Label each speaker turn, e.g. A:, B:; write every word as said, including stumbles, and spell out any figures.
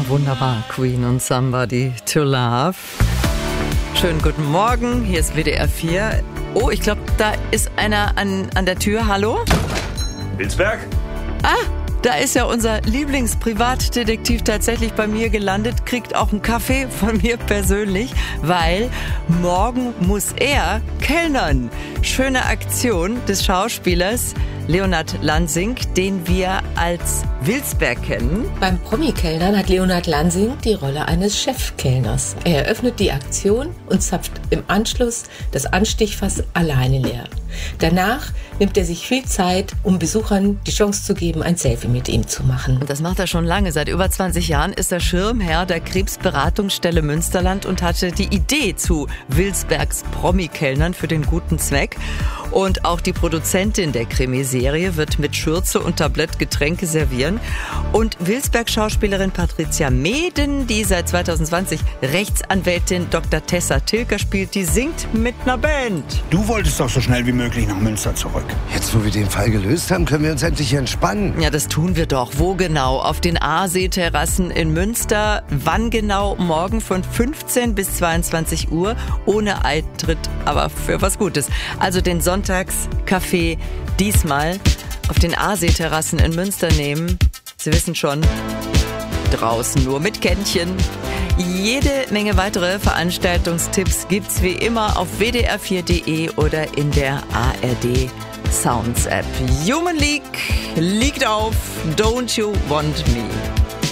A: wunderbar. Queen und Somebody to Love. Schönen guten Morgen, hier ist W D R vier. Oh, ich glaube, da ist einer an, an der Tür. Hallo?
B: Wilsberg?
A: Ah, da ist ja unser Lieblingsprivatdetektiv tatsächlich bei mir gelandet, kriegt auch einen Kaffee von mir persönlich, weil morgen muss er kellnern. Schöne Aktion des Schauspielers Leonard Lansing, den wir als Wilsberg kennen.
C: Beim Promi-Kellnern hat Leonard Lansing die Rolle eines Chefkellners. Er eröffnet die Aktion und zapft im Anschluss das Anstichfass alleine leer. Danach nimmt er sich viel Zeit, um Besuchern die Chance zu geben, ein Selfie mit ihm zu machen.
A: Und das macht er schon lange. Seit über zwanzig Jahren ist er Schirmherr der Krebsberatungsstelle Münsterland und hatte die Idee zu Wilsbergs Promi-Kellnern für den guten Zweck. Und auch die Produzentin der Krimiserie wird mit Schürze und Tablett Getränke servieren. Und Wilsberg-Schauspielerin Patricia Meden, die seit zwanzig zwanzig Rechtsanwältin Doktor Tessa Tilker spielt, die singt mit einer Band.
D: Du wolltest doch so schnell wie möglich nach Münster zurück.
E: Jetzt, wo wir den Fall gelöst haben, können wir uns endlich entspannen.
A: Ja, das tun wir doch. Wo genau? Auf den Aasee-Terrassen in Münster. Wann genau? Morgen von fünfzehn bis zweiundzwanzig Uhr. Ohne Eintritt, aber für was Gutes. Also den Sonntagskaffee diesmal auf den Aasee-Terrassen in Münster nehmen. Sie wissen schon, draußen nur mit Kännchen. Jede Menge weitere Veranstaltungstipps gibt's wie immer auf w d r vier punkt d e oder in der A R D Sounds App. Human League liegt auf Don't You Want Me.